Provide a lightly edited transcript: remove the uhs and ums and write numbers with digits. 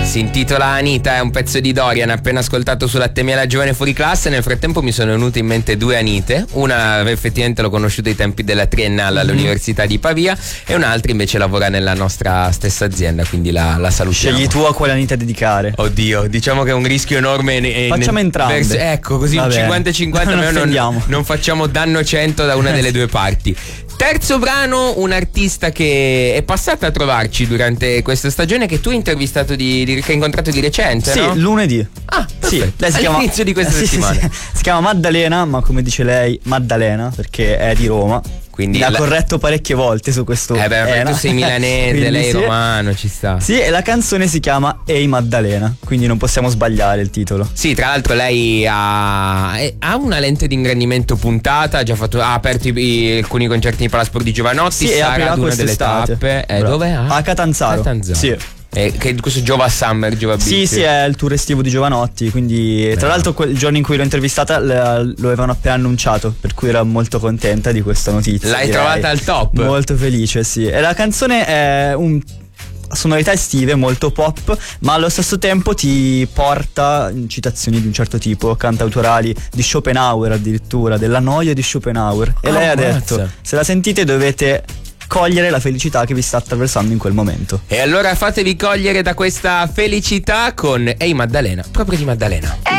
Si intitola Anita, è un pezzo di Dorian appena ascoltato su Latte Miele Giovane Fuori Classe. Nel frattempo mi sono venute in mente due Anite. Una effettivamente l'ho conosciuta ai tempi della triennale all'Università di Pavia, e un'altra invece lavora nella nostra stessa azienda, quindi la salutiamo. Scegli tu a quale Anita dedicare. Oddio, diciamo che è un rischio enorme. Facciamo entrambe. Ecco, così un 50-50, non facciamo danno 100 da una delle due parti. Terzo brano, un artista che è passata a trovarci durante questa stagione, che tu hai intervistato che hai incontrato di recente, sì, no? lunedì. Ah, sì, lei si chiama all'inizio di questa settimana. Sì. Si chiama Maddalena, ma come dice lei, Maddalena, perché è di Roma. Quindi mi ha corretto parecchie volte su questo. Tu sei milanese, lei romano, ci sta. Sì, e la canzone si chiama Ehi Maddalena, quindi non possiamo sbagliare il titolo. Sì, tra l'altro lei ha una lente di ingrandimento puntata, ha aperto alcuni concerti in Palasport di Giovanotti, sì, sarà ad una delle tappe. Dove? A Catanzaro. Sì. Che questo Giova Summer, Giova Beach. Sì, è il tour estivo di Giovanotti, quindi tra l'altro il giorno in cui l'ho intervistata lo avevano appena annunciato, per cui ero molto contenta di questa notizia. L'hai trovata al top? Molto felice, sì. E la canzone è sonorità estive, molto pop, ma allo stesso tempo ti porta in citazioni di un certo tipo, cantautorali di Schopenhauer, addirittura della noia di Schopenhauer. E lei ha detto: se la sentite dovete cogliere la felicità che vi sta attraversando in quel momento. E allora fatevi cogliere da questa felicità con Ehi Maddalena, proprio di Maddalena.